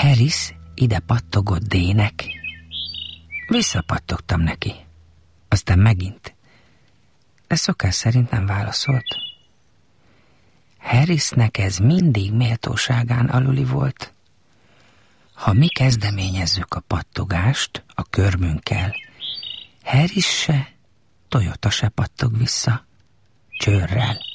Harris ide pattogott D-nek. Visszapattogtam neki. Aztán megint. De szokás szerint nem válaszolt. Harrisnek ez mindig méltóságán aluli volt. Ha mi kezdeményezzük a pattogást a körmünkkel, Harris se, Toyota se pattog vissza. Csőrrel.